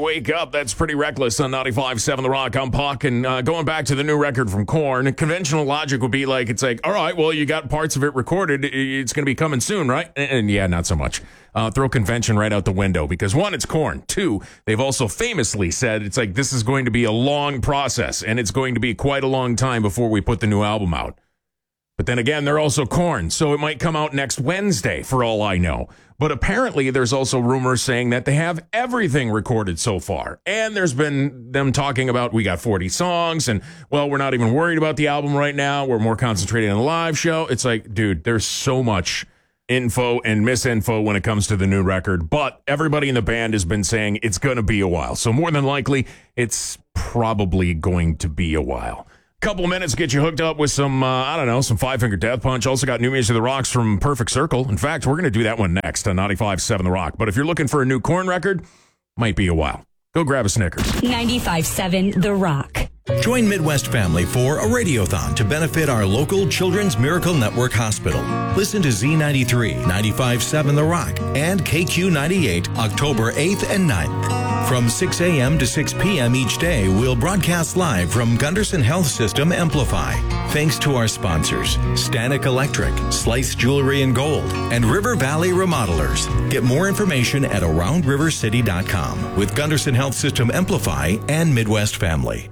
Wake Up. That's Pretty Reckless on 95.7 The Rock. I'm Puck, and going back to the new record from Korn, conventional logic would be like, it's like, all right, well, you got parts of it recorded. It's going to be coming soon, right? And yeah, not so much. Throw convention right out the window because, one, it's Korn. Two, they've also famously said it's like this is going to be a long process, and it's going to be quite a long time before we put the new album out. But then again, they're also Korn, so it might come out next Wednesday, for all I know. But apparently, there's also rumors saying that they have everything recorded so far. And there's been them talking about, we got 40 songs, and, well, we're not even worried about the album right now. We're more concentrated on the live show. It's like, dude, there's so much info and misinfo when it comes to the new record. But everybody in the band has been saying it's going to be a while. So more than likely, it's probably going to be a while. Couple of minutes to get you hooked up with some, some Five Finger Death Punch. Also got new music of the Rocks from Perfect Circle. In fact, we're going to do that one next on 95.7 The Rock. But if you're looking for a new Korn record, might be a while. Go grab a Snickers. 95.7 The Rock. Join Midwest Family for a radiothon to benefit our local Children's Miracle Network Hospital. Listen to Z93, 95.7 The Rock, and KQ98 October 8th and 9th. From 6 a.m. to 6 p.m. each day, we'll broadcast live from Gunderson Health System Amplify. Thanks to our sponsors, Stanek Electric, Slice Jewelry and Gold, and River Valley Remodelers. Get more information at AroundRiverCity.com with Gunderson Health System Amplify and Midwest Family.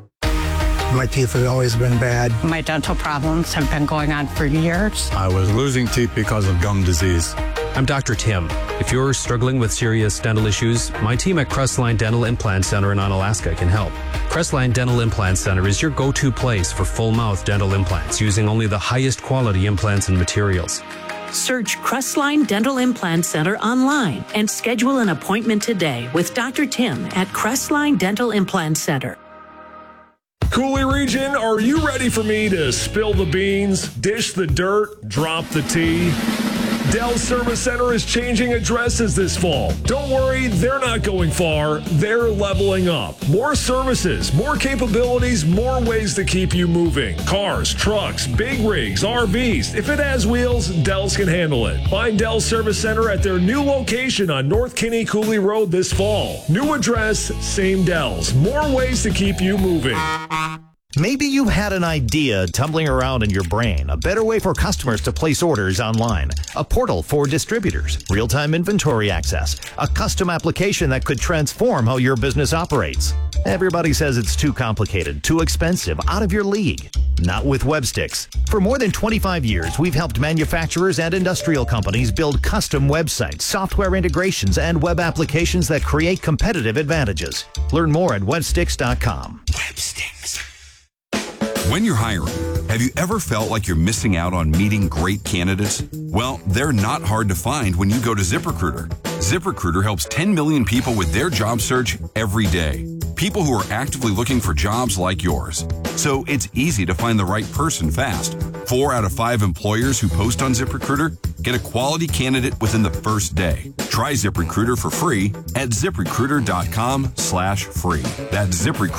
My teeth have always been bad. My dental problems have been going on for years. I was losing teeth because of gum disease. I'm Dr. Tim. If you're struggling with serious dental issues, my team at Crestline Dental Implant Center in Onalaska can help. Crestline Dental Implant Center is your go-to place for full-mouth dental implants using only the highest quality implants and materials. Search Crestline Dental Implant Center online and schedule an appointment today with Dr. Tim at Crestline Dental Implant Center. Cooley region, are you ready for me to spill the beans, dish the dirt, drop the tea? Dell's Service Center is changing addresses this fall. Don't worry, they're not going far. They're leveling up. More services, more capabilities, more ways to keep you moving. Cars, trucks, big rigs, RVs. If it has wheels, Dell's can handle it. Find Dell's Service Center at their new location on North Kinney Cooley Road this fall. New address, same Dell's. More ways to keep you moving. Maybe you had an idea tumbling around in your brain, a better way for customers to place orders online, a portal for distributors, real-time inventory access, a custom application that could transform how your business operates. Everybody says it's too complicated, too expensive, out of your league. Not with Websticks. For more than 25 years, we've helped manufacturers and industrial companies build custom websites, software integrations, and web applications that create competitive advantages. Learn more at websticks.com. Websticks. When you're hiring, have you ever felt like you're missing out on meeting great candidates? Well, they're not hard to find when you go to ZipRecruiter. ZipRecruiter helps 10 million people with their job search every day. People who are actively looking for jobs like yours. So it's easy to find the right person fast. 4 out of 5 employers who post on ZipRecruiter get a quality candidate within the first day. Try ZipRecruiter for free at ZipRecruiter.com/free. That's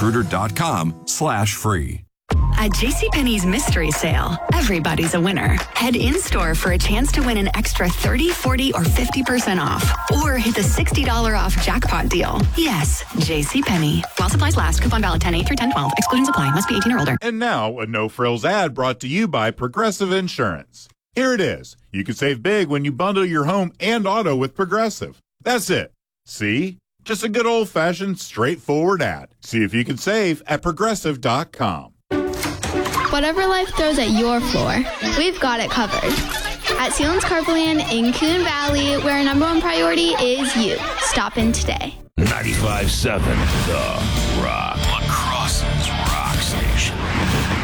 ZipRecruiter.com/free. At JCPenney's Mystery Sale, everybody's a winner. Head in-store for a chance to win an extra 30, 40, or 50% off. Or hit the $60 off jackpot deal. Yes, JCPenney. While supplies last, coupon valid 10/8 through 10/12. Exclusions apply. Must be 18 or older. And now, a no-frills ad brought to you by Progressive Insurance. Here it is. You can save big when you bundle your home and auto with Progressive. That's it. See? Just a good old-fashioned, straightforward ad. See if you can save at Progressive.com. Whatever life throws at your floor, we've got it covered. At Sealands Carpland in Coon Valley, where our number one priority is you. Stop in today. 95.7 The Rock. La Crosse's Rock.